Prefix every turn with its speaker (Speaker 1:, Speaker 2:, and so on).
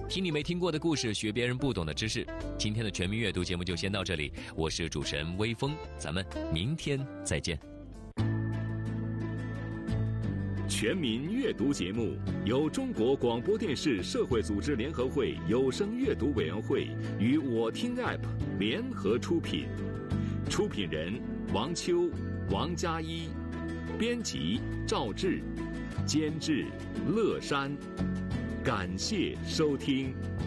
Speaker 1: 听你没听过的故事，学别人不懂的知识。今天的全民阅读节目就先到这里，我是主持人微风，咱们明天再见。
Speaker 2: 全民阅读节目由中国广播电视社会组织联合会有声阅读委员会与我听 App 联合出品，出品人王秋、王佳一，编辑赵志，监制乐山。感谢收听。